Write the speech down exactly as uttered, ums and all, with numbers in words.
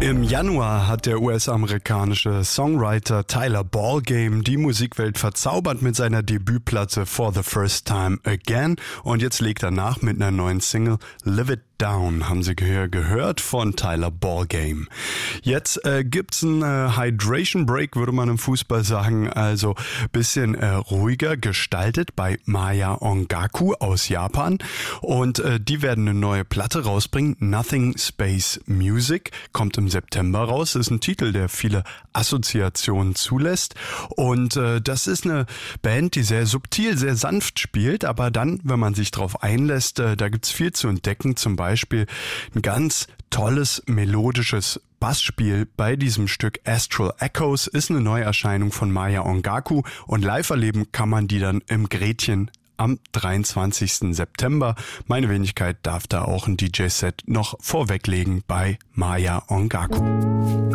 Im Januar hat der U S-amerikanische Songwriter Tyler Ballgame die Musikwelt verzaubert mit seiner Debütplatte For the First Time Again und jetzt legt er nach mit einer neuen Single Live It Down, haben Sie hier gehört von Tyler Ballgame. Jetzt äh, gibt's einen äh, Hydration Break, würde man im Fußball sagen, also bisschen äh, ruhiger gestaltet bei Maya Ongaku aus Japan und äh, die werden eine neue Platte rausbringen, Nothing Space Music, kommt im September raus, ist ein Titel, der viele Assoziationen zulässt und äh, das ist eine Band, die sehr subtil, sehr sanft spielt, aber dann, wenn man sich drauf einlässt, äh, da gibt's viel zu entdecken, zum Beispiel Beispiel ein ganz tolles melodisches Bassspiel bei diesem Stück Astral Echoes, ist eine Neuerscheinung von Maya Ongaku und live erleben kann man die dann im Gretchen am dreiundzwanzigsten September. Meine Wenigkeit darf da auch ein D J-Set noch vorweglegen bei Maya Ongaku.